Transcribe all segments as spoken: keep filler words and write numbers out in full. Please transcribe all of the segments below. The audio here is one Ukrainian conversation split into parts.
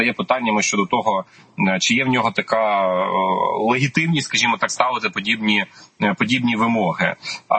є питаннями щодо того, чи є в нього така легітимність, скажімо так, ставити подібні, подібні вимоги.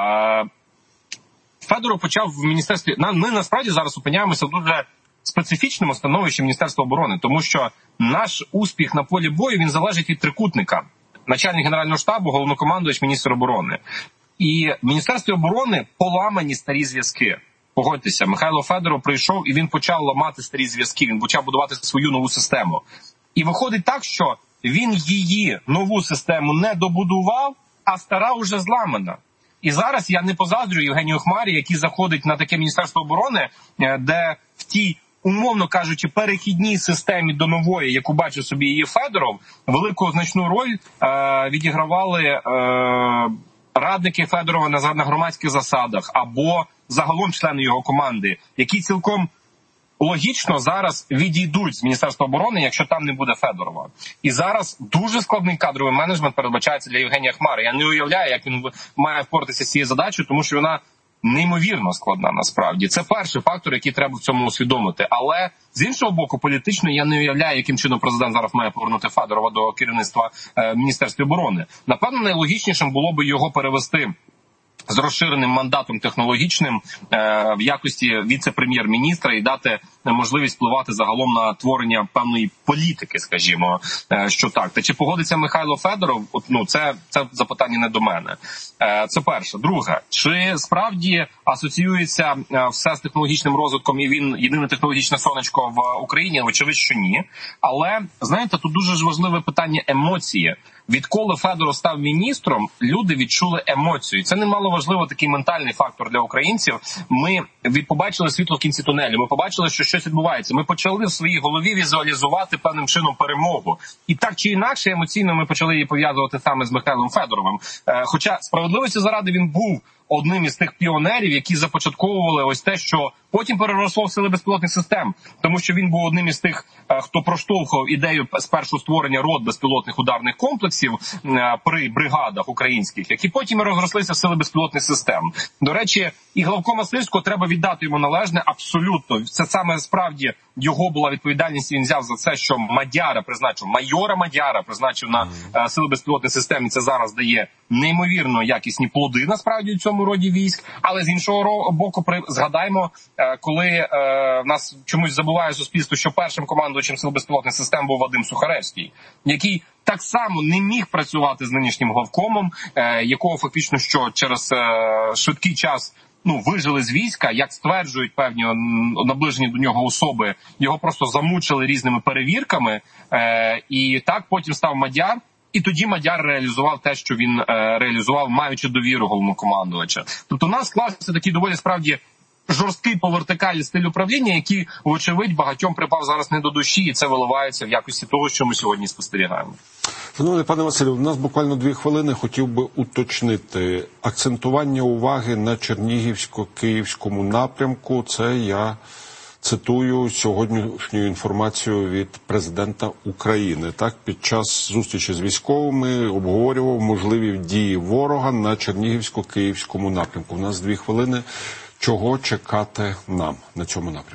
Федоров почав в міністерстві... Ми насправді зараз опиняємося в дуже специфічному становищі Міністерства оборони, тому що наш успіх на полі бою, він залежить від трикутника. Начальник Генерального штабу, головнокомандувач, міністр оборони. І в Міністерстві оборони поламані старі зв'язки. Погодьтеся, Михайло Федоров прийшов і він почав ламати старі зв'язки, він почав будувати свою нову систему. І виходить так, що він її нову систему не добудував, а стара вже зламана. І зараз я не позаздрю Євгенію Хмарі, який заходить на таке Міністерство оборони, де в тій, умовно кажучи, перехідній системі до нової, яку бачив собі її Федоров, велику значну роль е, відігравали е, радники Федорова на, на громадських засадах або загалом члени його команди, які цілком логічно зараз відійдуть з Міністерства оборони, якщо там не буде Федорова. І зараз дуже складний кадровий менеджмент передбачається для Євгенія Хмари. Я не уявляю, як він має впоратися з цією задачею, тому що вона неймовірно складна насправді. Це перший фактор, який треба в цьому усвідомити. Але, з іншого боку, політично я не уявляю, яким чином президент зараз має повернути Федорова до керівництва е, Міністерства оборони. Напевно, найлогічнішим було би його перевести з розширеним мандатом технологічним е, в якості віце-прем'єр-міністра і дати можливість впливати загалом на творення певної політики, скажімо, е, що так. Та чи погодиться Михайло Федоров? От, ну, це, це запитання не до мене. Е, це перше. Друге, чи справді асоціюється е, все з технологічним розвитком і він єдине технологічне сонечко в Україні? Очевидь, що ні. Але, знаєте, тут дуже ж важливе питання емоції. Відколи Федоров став міністром, люди відчули емоцію. Це немало важливо такий ментальний фактор для українців. Ми побачили світло в кінці тунелю, ми побачили, що щось відбувається. Ми почали в своїй голові візуалізувати певним чином перемогу. І так чи інакше емоційно ми почали її пов'язувати саме з Михайлом Федоровим. Хоча справедливості заради він був одним із тих піонерів, які започатковували ось те, що потім переросло в сили безпілотних систем. Тому що він був одним із тих, хто проштовхував ідею спершу створення рот безпілотних ударних комплексів при бригадах українських, які потім розрослися в сили безпілотних систем. До речі, і главкома Сирського треба віддати йому належне абсолютно. Це саме справді його була відповідальність, і він взяв за це, що Мадяра призначив, майора Мадяра призначив на е, сили безпілотних систем, і це зараз дає неймовірно якісні плоди, насправді, у цьому роді військ. Але з іншого боку, при... згадаймо, е, коли е, в нас чомусь забуває суспільство, що першим командувачем сил безпілотних систем був Вадим Сухаревський, який так само не міг працювати з нинішнім главкомом, е, якого фактично що через е, швидкий час ну, вижили з війська, як стверджують певні наближені до нього особи, його просто замучили різними перевірками, е, і так потім став Мадяр, і тоді Мадяр реалізував те, що він е, реалізував, маючи довіру головнокомандувача. Тобто у нас склався такий доволі справді жорсткий по вертикалі стиль управління, який, вочевидь, багатьом припав зараз не до душі, і це виливається в якості того, що ми сьогодні спостерігаємо. Шановний пане Василю, у нас буквально дві хвилини. Хотів би уточнити акцентування уваги на Чернігівсько-Київському напрямку. Це я цитую сьогоднішню інформацію від президента України. Так, під час зустрічі з військовими обговорював можливі дії ворога на Чернігівсько-Київському напрямку. У нас дві хвилини. Чого чекати нам на цьому напрямку?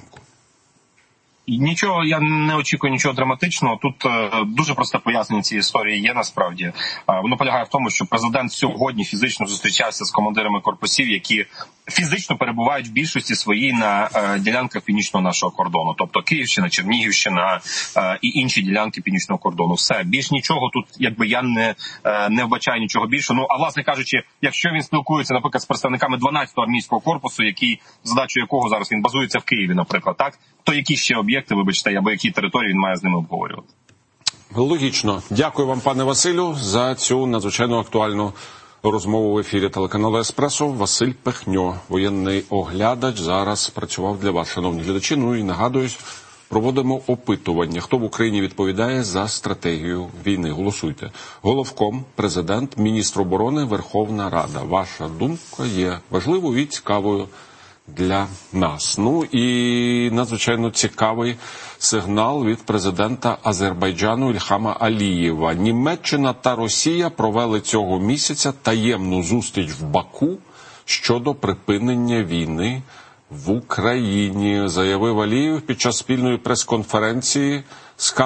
Нічого, я не очікую нічого драматичного. Тут е, дуже просте пояснення цієї історії є насправді. Е, воно полягає в тому, що президент сьогодні фізично зустрічався з командирами корпусів, які фізично перебувають в більшості своїй на е, ділянках північного нашого кордону. Тобто Київщина, Чернігівщина е, і інші ділянки північного кордону. Все, більш нічого тут, якби я не, е, не вбачаю нічого більшого. Ну, а власне кажучи, якщо він спілкується, наприклад, з представниками дванадцятого армійського корпусу, який, задачу якого зараз він базується в Києві, наприклад, так, то які ще об'єкти, вибачте, або які території він має з ними обговорювати. Логічно. Дякую вам, пане Василю, за цю надзвичайно актуальну розмову в ефірі телеканалу «Еспресо». Василь Пехньо, воєнний оглядач, зараз працював для вас, шановні глядачі. Ну і нагадую, проводимо опитування. Хто в Україні відповідає за стратегію війни? Голосуйте. Головком, президент, міністр оборони, Верховна Рада. Ваша думка є важливою і цікавою для нас. Ну і надзвичайно цікавий сигнал від президента Азербайджану Ільхама Алієва. Німеччина та Росія провели цього місяця таємну зустріч в Баку щодо припинення війни в Україні, заявив Алієв під час спільної прес-конференції з